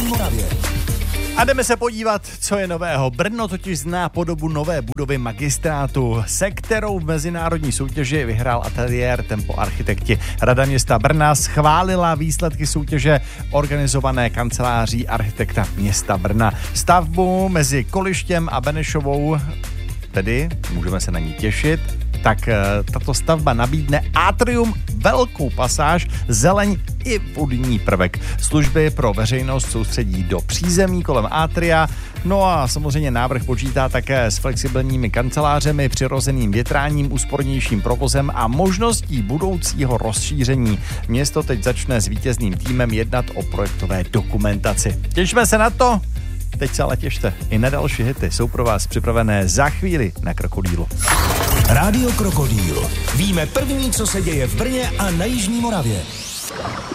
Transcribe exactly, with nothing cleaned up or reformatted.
Moravě. A jdeme se podívat, co je nového. Brno totiž zná podobu nové budovy magistrátu, se kterou v mezinárodní soutěži vyhrál ateliér Tempo Architekti. Rada města Brna schválila výsledky soutěže organizované kanceláří architekta města Brna. Stavbu mezi Kolištěm a Benešovou, tedy můžeme se na ní těšit, tak tato stavba nabídne atrium, velkou pasáž, zeleň i vodní prvek. Služby pro veřejnost soustředí do přízemí kolem atria, no a samozřejmě návrh počítá také s flexibilními kancelářemi, přirozeným větráním, úspornějším provozem a možností budoucího rozšíření. Město teď začne s vítězným týmem jednat o projektové dokumentaci. Těšíme se na to! Teď se ale těšte, i na další hity jsou pro vás připravené za chvíli na Krokodýlu. Rádio Krokodýl. Víme první, co se děje v Brně a na Jižní Moravě.